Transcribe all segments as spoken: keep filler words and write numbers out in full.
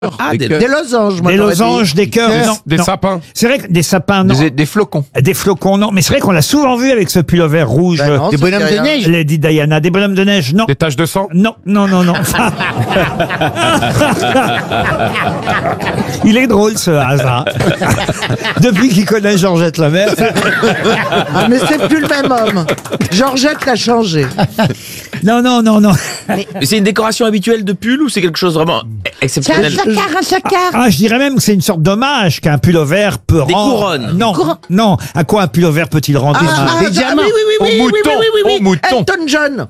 Ah, des, cœurs. des losanges, moi, Des j'aurais losanges, des cœurs, Des- non. des non. sapins. C'est vrai que des sapins, non. Des, des flocons. Des flocons, non. Mais c'est vrai qu'on l'a souvent vu avec ce pullover rouge. Ben non, Des ça bonhommes fait de rien. neige. Lady Diana. Des bonhommes de neige, non. Des taches de sang. Non, non, non, non. Enfin, il est drôle ce hasard. Depuis qu'il connaît Georgette Lemaire. Ah, mais c'est plus le même homme. Georgette l'a changé. Non, non, non, non. Mais c'est une décoration habituelle de pull ou c'est quelque chose vraiment C'est un exceptionnel? jacquard, un jacquard. Ah, je dirais même que c'est une sorte d'hommage qu'un pullover peut Des rendre. couronnes. Non, non. À quoi un pullover peut-il rendre Ah, hommage ah, des ah, diamants. oui, oui, oui, Au oui, oui, mouton, oui, oui, oui. au mouton. Elton John.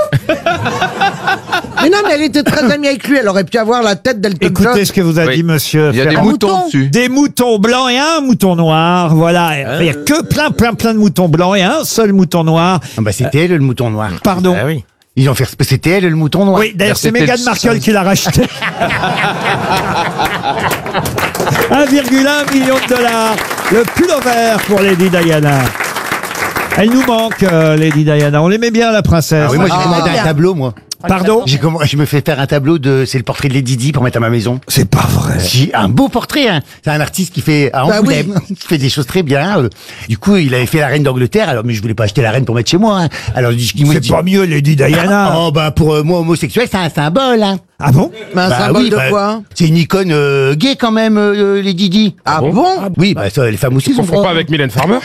Mais non, mais elle était très amie avec lui. Elle aurait pu avoir la tête d'Elton John. Écoutez ce que vous a Oui. dit monsieur. Il y a des Ferrand. moutons mouton. dessus. Des moutons blancs et un mouton noir. Voilà. Il n'y a que plein, plein, plein de moutons blancs et un seul mouton noir. Ah bah c'était elle le mouton noir. Pardon. Ah oui. Ils ont fait c'était elle le mouton noir. Oui, d'ailleurs, c'est C'était Meghan le Markle seul. qui l'a racheté. un virgule un million de dollars. Le pullover pour Lady Diana. Elle nous manque, euh, Lady Diana. On l'aimait bien, la princesse. Ah oui, moi j'ai Ah, commandé bien. un tableau moi. Pardon? J'ai comm- je me fais faire un tableau de c'est le portrait de Lady Di pour mettre à ma maison. C'est pas vrai. J'ai un beau portrait, hein. C'est un artiste qui fait à Bah Angoulême, qui fait des choses très bien. euh. Du coup, il avait fait la reine d'Angleterre, alors mais je voulais pas acheter la reine pour mettre chez moi. Hein. Alors je dis, moi, je C'est dis, pas mieux, Lady Diana. oh bah pour euh, moi homosexuel, c'est un symbole. Hein. Ah bon? Mais un Bah symbole oui, de bah, quoi? C'est une icône euh, gay quand même, euh, Lady Di. Ah bon? Oui, bah ça, les femmes aussi On sont confond pas avec Mylène Farmer.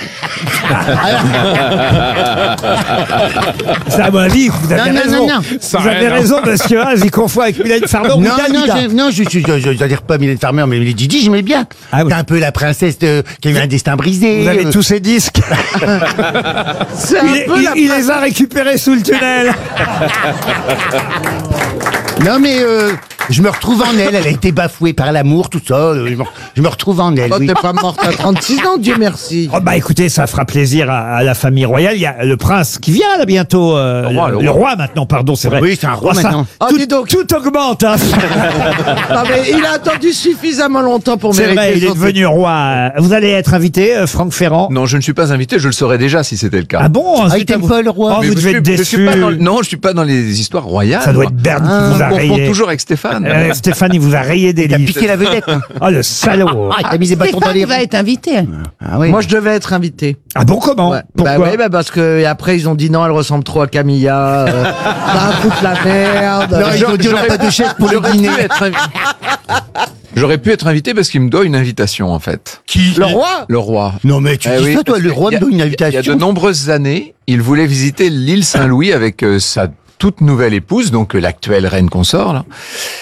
C'est à mon avis, vous avez Non, non, raison. non, non. Ça Vous avez rien, hein. raison, monsieur Haas, il confond avec Mylène Farmer ou Non, non, Dalida. je, non, je, je, je, je, je veux dire pas Mylène Farmer, mais Lady Di, j'aimais bien. Ah oui. C'est un peu la princesse de, qui a eu un destin brisé. Vous avez euh, tous ces disques. C'est un Il, peu il- la il les a récupérés sous le tunnel. Non, mais euh, je me retrouve en elle. Elle a été bafouée par l'amour, tout ça. euh, Je me, je me retrouve en elle. Oh, oui. t'es pas morte à trente-six ans, Dieu merci. Oh bah écoutez, ça fera plaisir à, à la famille royale. Il y a le prince qui vient là bientôt. euh, Le roi, le, le le roi. roi maintenant, pardon, c'est vrai. Oui, c'est un roi ça, maintenant. Oh, Tout, dis donc. tout augmente. Hein. Non, mais il a attendu suffisamment longtemps pour C'est mériter vrai, il est son devenu roi. Vous allez être invité, euh, Franck Ferrand. Non, je ne suis pas invité, je le saurais déjà si c'était le cas. Ah bon? Ah, il zut, t'aime vous- pas, le roi. Oh, Mais vous je devez suis- être je suis déçu. pas dans le- non, je suis pas dans les histoires royales. Ça doit moi. être Berne qui Ah, vous On a confond rayé. toujours avec Stéphane. Euh, Stéphane, il vous a rayé des Il a livres. piqué la vedette. Hein. Oh le salaud. Ah, il t'a mis des bâtons dans Stéphane les il va roues. être invité. Ah oui. Moi, je devais être invité. Ah bon, comment? Ouais. Pourquoi? Bah ouais, bah parce que et après ils ont dit non, elle ressemble trop à Camilla. Euh, ça va foutre la merde. Non, ils ont dit on n'a pas de chef pour le J'aurais dîner. pu être invi- J'aurais pu être invité parce qu'il me doit une invitation en fait. Qui Le roi. Le roi. Non, mais tu Eh dis oui, ça, toi, parce le que roi il y me a- donne une Il y a invitation. de nombreuses années, il voulait visiter l'île Saint-Louis avec euh, sa toute nouvelle épouse, donc euh, l'actuelle reine consort. Là.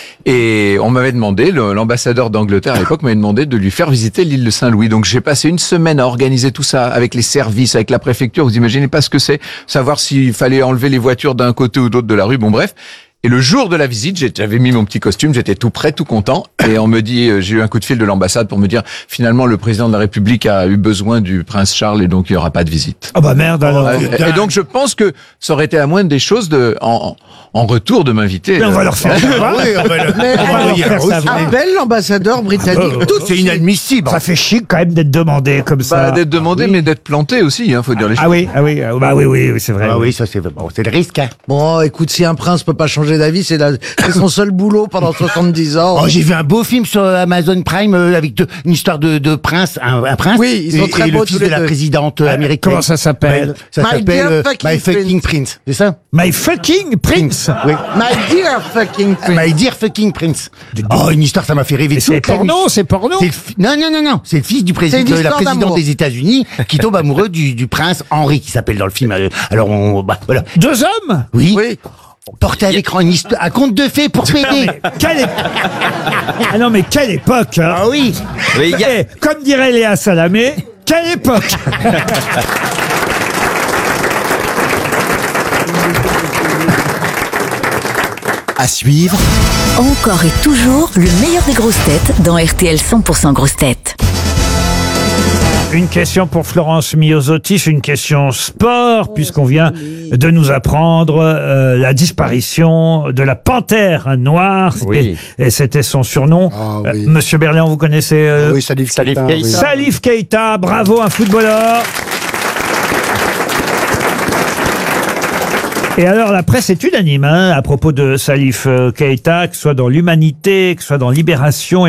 Et on m'avait demandé, le- l'ambassadeur d'Angleterre à l'époque m'avait demandé de lui faire visiter l'île de Saint-Louis. Donc j'ai passé une semaine à organiser tout ça avec les services, avec la préfecture. Vous imaginez pas ce que c'est, savoir s'il fallait enlever les voitures d'un côté ou d'autre de la rue. Bon bref. Et le jour de la visite, j'ai- j'avais mis mon petit costume, j'étais tout prêt, tout content. Et on me dit, euh, j'ai eu un coup de fil de l'ambassade pour me dire, finalement, le président de la République a eu besoin du prince Charles et donc il n'y aura pas de visite. Ah bah merde alors. et, et donc je pense que ça aurait été à moindre des choses de, en, en retour de m'inviter. Mais on va Euh, leur faire savoir. Oui, on va le- Mais On va leur oui, faire oui, savoir. appelle l'ambassadeur britannique. Tout C'est inadmissible. Ça fait chic quand même d'être demandé comme ça. Bah, d'être demandé, mais d'être planté aussi, hein, faut dire les choses. Ah oui, ah oui, ah, bah oui, oui, oui, c'est vrai. Ah oui, ça c'est bon, c'est le risque. Hein. Bon, écoute, si un prince peut pas changer d'avis, c'est la- c'est son seul boulot pendant soixante-dix ans. Oh, j'ai vu un beau film sur Amazon Prime euh, avec de- une histoire de, de prince, un, un prince. Oui, ils sont et, très et beaux le fils tous les de la deux. présidente euh, Euh, américaine. comment ça s'appelle? Ça My s'appelle dear euh, fucking My Fucking Prince, c'est ça? My fucking prince. Oui. My dear fucking prince. My Dear Fucking Prince. Oh, une histoire, ça m'a fait rêver. Mais c'est toute la nuit. porno, c'est porno. C'est le fi- Non, non, non, non. C'est le fils du C'est une président, de la histoire présidente d'amour. des États-Unis qui tombe amoureux du, du prince Henri, qui s'appelle dans le film. euh, Alors, on, bah, voilà. Deux hommes. Oui. Oui. Porté à l'écran une histoire, un conte de fées pour Non, péder. mais quelle é- Ah non mais quelle époque hein. Ah oui. Oui, il y a- Eh, comme dirait Léa Salamé, quelle époque. À suivre, Encore et toujours le meilleur des grosses têtes dans R T L cent pour cent grosses têtes. Une question pour Florence Miosotis, une question sport, puisqu'on vient de nous apprendre euh, la disparition de la panthère noire. Oui. Et, et c'était son surnom. Ah, oui. Euh, Monsieur Berléand, vous connaissez euh, Oui, Salif Salif Keita, Keita. oui. Salif Keita, bravo, un footballeur. Et alors, la presse est unanime hein, à propos de Salif euh, Keïta, que ce soit dans l'Humanité, que ce soit dans Libération.